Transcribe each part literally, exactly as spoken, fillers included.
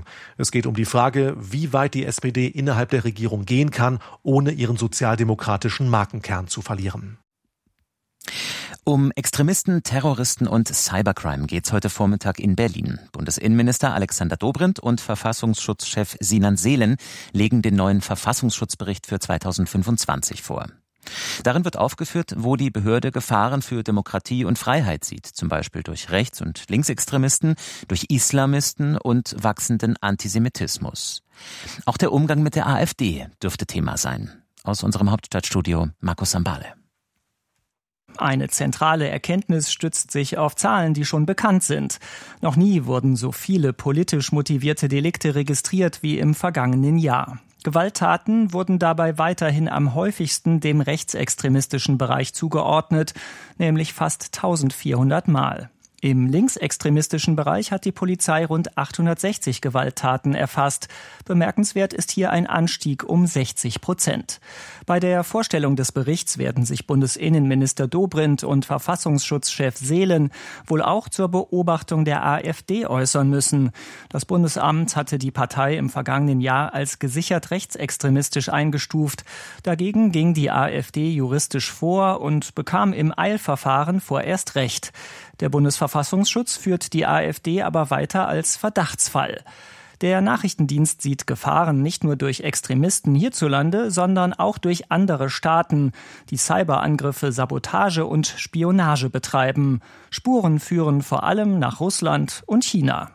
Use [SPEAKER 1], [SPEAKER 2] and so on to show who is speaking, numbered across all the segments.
[SPEAKER 1] Tagen. Es geht um die Frage, wie weit die S P D innerhalb der Regierung gehen kann, ohne ihren sozialdemokratischen Markenkern zu verlieren.
[SPEAKER 2] Um Extremisten, Terroristen und Cybercrime geht's heute Vormittag in Berlin. Bundesinnenminister Alexander Dobrindt und Verfassungsschutzchef Sinan Selen legen den neuen Verfassungsschutzbericht für zweitausendfünfundzwanzig vor. Darin wird aufgeführt, wo die Behörde Gefahren für Demokratie und Freiheit sieht, zum Beispiel durch Rechts- und Linksextremisten, durch Islamisten und wachsenden Antisemitismus. Auch der Umgang mit der AfD dürfte Thema sein. Aus unserem Hauptstadtstudio Markus Sambale.
[SPEAKER 3] Eine zentrale Erkenntnis stützt sich auf Zahlen, die schon bekannt sind. Noch nie wurden so viele politisch motivierte Delikte registriert wie im vergangenen Jahr. Gewalttaten wurden dabei weiterhin am häufigsten dem rechtsextremistischen Bereich zugeordnet, nämlich fast eintausendvierhundert Mal. Im linksextremistischen Bereich hat die Polizei rund achthundertsechzig Gewalttaten erfasst. Bemerkenswert ist hier ein Anstieg um sechzig Prozent. Bei der Vorstellung des Berichts werden sich Bundesinnenminister Dobrindt und Verfassungsschutzchef Selen wohl auch zur Beobachtung der AfD äußern müssen. Das Bundesamt hatte die Partei im vergangenen Jahr als gesichert rechtsextremistisch eingestuft. Dagegen ging die AfD juristisch vor und bekam im Eilverfahren vorerst Recht. Der Bundesverfassungsschutz führt die AfD aber weiter als Verdachtsfall. Der Nachrichtendienst sieht Gefahren nicht nur durch Extremisten hierzulande, sondern auch durch andere Staaten, die Cyberangriffe, Sabotage und Spionage betreiben. Spuren führen vor allem nach Russland und China.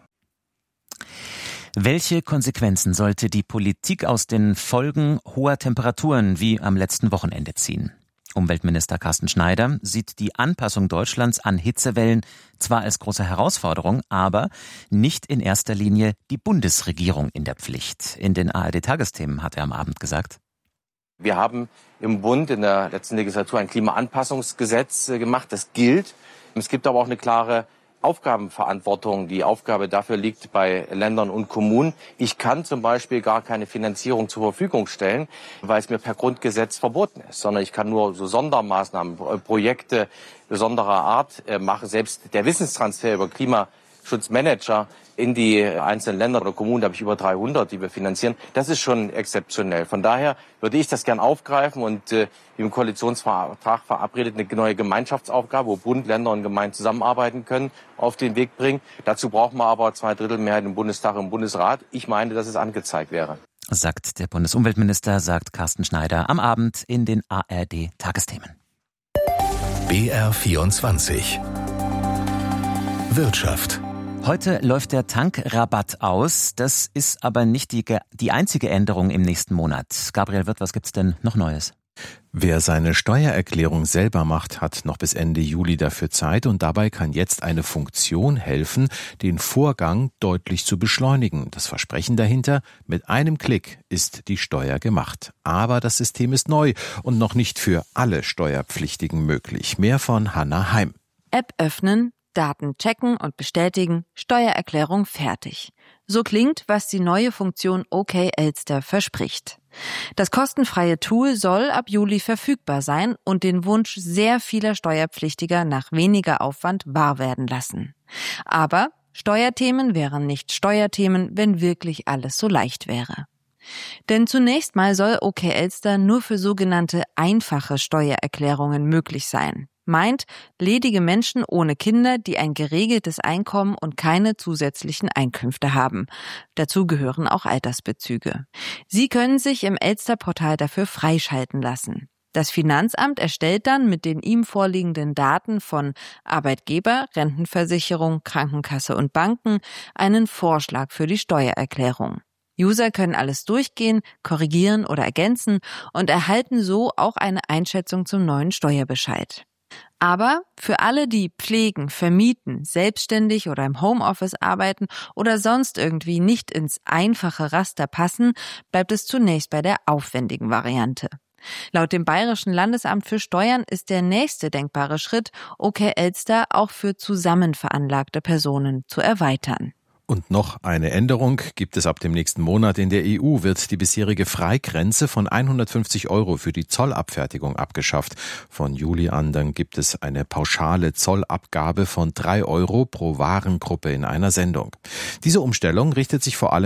[SPEAKER 2] Welche Konsequenzen sollte die Politik aus den Folgen hoher Temperaturen wie am letzten Wochenende ziehen? Umweltminister Carsten Schneider sieht die Anpassung Deutschlands an Hitzewellen zwar als große Herausforderung, aber nicht in erster Linie die Bundesregierung in der Pflicht. In den A R D-Tagesthemen hat er am Abend gesagt:
[SPEAKER 4] Wir haben im Bund in der letzten Legislatur ein Klimaanpassungsgesetz gemacht, das gilt. Es gibt aber auch eine klare Aufgabenverantwortung. Die Aufgabe dafür liegt bei Ländern und Kommunen. Ich kann zum Beispiel gar keine Finanzierung zur Verfügung stellen, weil es mir per Grundgesetz verboten ist, sondern ich kann nur so Sondermaßnahmen, Projekte besonderer Art machen. Selbst der Wissenstransfer über Klimaschutzmanager in die einzelnen Länder oder Kommunen, da habe ich über dreihundert, die wir finanzieren. Das ist schon exzeptionell. Von daher würde ich das gern aufgreifen und äh, im Koalitionsvertrag verabredet eine neue Gemeinschaftsaufgabe, wo Bund, Länder und Gemeinden zusammenarbeiten können, auf den Weg bringen. Dazu brauchen wir aber zwei Drittel Mehrheit im Bundestag und im Bundesrat. Ich meine, dass es angezeigt wäre.
[SPEAKER 2] Sagt der Bundesumweltminister, sagt Carsten Schneider am Abend in den A R D-Tagesthemen.
[SPEAKER 5] B R vierundzwanzig Wirtschaft.
[SPEAKER 2] Heute läuft der Tankrabatt aus. Das ist aber nicht die, die einzige Änderung im nächsten Monat. Gabriel Wirth, was gibt's denn noch Neues?
[SPEAKER 6] Wer seine Steuererklärung selber macht, hat noch bis Ende Juli dafür Zeit und dabei kann jetzt eine Funktion helfen, den Vorgang deutlich zu beschleunigen. Das Versprechen dahinter: mit einem Klick ist die Steuer gemacht. Aber das System ist neu und noch nicht für alle Steuerpflichtigen möglich. Mehr von Hanna Heim.
[SPEAKER 7] App öffnen, Daten checken und bestätigen, Steuererklärung fertig. So klingt, was die neue Funktion OK Elster verspricht. Das kostenfreie Tool soll ab Juli verfügbar sein und den Wunsch sehr vieler Steuerpflichtiger nach weniger Aufwand wahr werden lassen. Aber Steuerthemen wären nicht Steuerthemen, wenn wirklich alles so leicht wäre. Denn zunächst mal soll OK Elster nur für sogenannte einfache Steuererklärungen möglich sein. Meint ledige Menschen ohne Kinder, die ein geregeltes Einkommen und keine zusätzlichen Einkünfte haben. Dazu gehören auch Altersbezüge. Sie können sich im Elster-Portal dafür freischalten lassen. Das Finanzamt erstellt dann mit den ihm vorliegenden Daten von Arbeitgeber, Rentenversicherung, Krankenkasse und Banken einen Vorschlag für die Steuererklärung. User können alles durchgehen, korrigieren oder ergänzen und erhalten so auch eine Einschätzung zum neuen Steuerbescheid. Aber für alle, die pflegen, vermieten, selbstständig oder im Homeoffice arbeiten oder sonst irgendwie nicht ins einfache Raster passen, bleibt es zunächst bei der aufwendigen Variante. Laut dem Bayerischen Landesamt für Steuern ist der nächste denkbare Schritt, OK Elster auch für zusammenveranlagte Personen zu erweitern.
[SPEAKER 6] Und noch eine Änderung gibt es ab dem nächsten Monat. In der E U wird die bisherige Freigrenze von hundertfünfzig Euro für die Zollabfertigung abgeschafft. Von Juli an dann gibt es eine pauschale Zollabgabe von drei Euro pro Warengruppe in einer Sendung. Diese Umstellung richtet sich vor allem